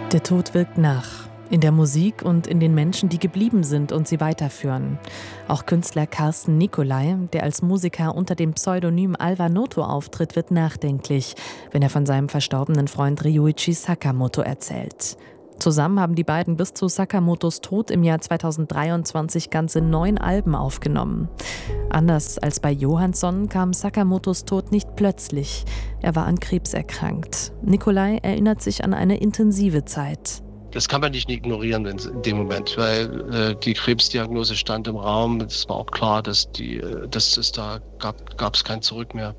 Der Tod wirkt nach. In der Musik und in den Menschen, die geblieben sind und sie weiterführen. Auch Künstler Carsten Nicolai, der als Musiker unter dem Pseudonym Alva Noto auftritt, wird nachdenklich, wenn er von seinem verstorbenen Freund Ryuichi Sakamoto erzählt. Zusammen haben die beiden bis zu Sakamotos Tod im Jahr 2023 ganze 9 Alben aufgenommen. Anders als bei Johansson kam Sakamotos Tod nicht plötzlich. Er war an Krebs erkrankt. Nicolai erinnert sich an eine intensive Zeit. Das kann man nicht ignorieren in dem Moment, weil die Krebsdiagnose stand im Raum. Es war auch klar, dass da gab es kein Zurück mehr.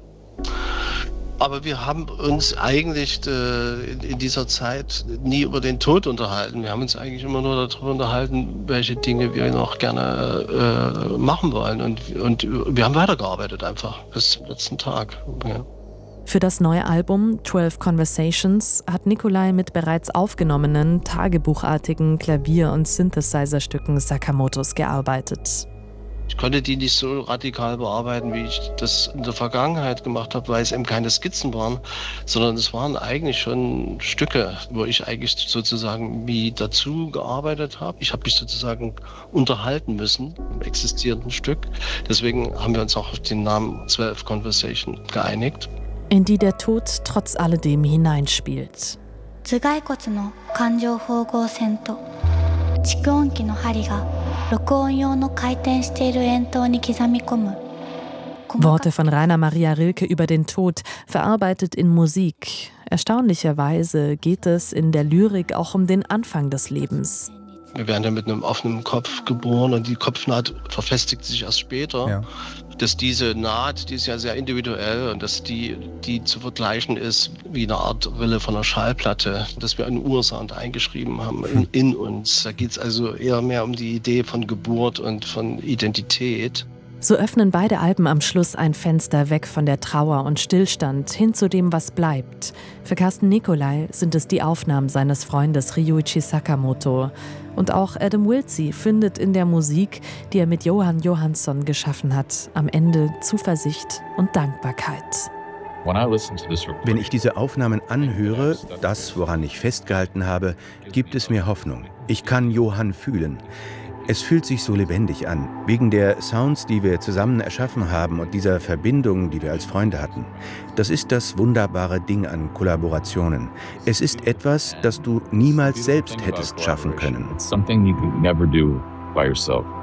Aber wir haben uns eigentlich in dieser Zeit nie über den Tod unterhalten. Wir haben uns eigentlich immer nur darüber unterhalten, welche Dinge wir noch gerne machen wollen. Und wir haben weitergearbeitet einfach bis zum letzten Tag. Ja. Für das neue Album 12 Conversations hat Nicolai mit bereits aufgenommenen, tagebuchartigen Klavier- und Synthesizer-Stücken Sakamotos gearbeitet. Ich konnte die nicht so radikal bearbeiten, wie ich das in der Vergangenheit gemacht habe, weil es eben keine Skizzen waren, sondern es waren eigentlich schon Stücke, wo ich eigentlich sozusagen wie dazu gearbeitet habe. Ich habe mich sozusagen unterhalten müssen im existierenden Stück. Deswegen haben wir uns auch auf den Namen 12 Conversation geeinigt. In die der Tod trotz alledem hineinspielt. 頭蓋骨の環状縫合線と蓄音機の針が録音用の回転している円筒に刻み込む Worte von Rainer Maria Rilke über den Tod, verarbeitet in Musik. Erstaunlicherweise geht es in der Lyrik auch um den Anfang des Lebens. Wir werden ja mit einem offenen Kopf geboren und die Kopfnaht verfestigt sich erst später. Ja. Dass diese Naht, die ist ja sehr individuell und dass die zu vergleichen ist wie eine Art Welle von einer Schallplatte, dass wir einen Ursound eingeschrieben haben in uns. Da geht es also eher mehr um die Idee von Geburt und von Identität. So öffnen beide Alben am Schluss ein Fenster weg von der Trauer und Stillstand hin zu dem, was bleibt. Für Carsten Nicolai sind es die Aufnahmen seines Freundes Ryuichi Sakamoto. Und auch Adam Wiltzie findet in der Musik, die er mit Jóhann Jóhannsson geschaffen hat, am Ende Zuversicht und Dankbarkeit. Wenn ich diese Aufnahmen anhöre, das, woran ich festgehalten habe, gibt es mir Hoffnung. Ich kann Johann fühlen. Es fühlt sich so lebendig an, wegen der Sounds, die wir zusammen erschaffen haben und dieser Verbindung, die wir als Freunde hatten. Das ist das wunderbare Ding an Kollaborationen. Es ist etwas, das du niemals selbst hättest schaffen können.